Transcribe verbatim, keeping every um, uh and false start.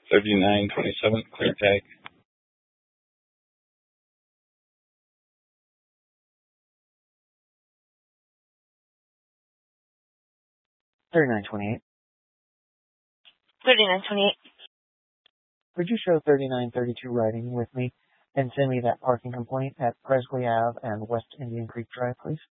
thirty-nine twenty-seven, clear tag. thirty-nine twenty-eight. thirty-nine twenty-eight. Could you show thirty-nine thirty-two writing with me and send me that parking complaint at Presley Ave and West Indian Creek Drive, please?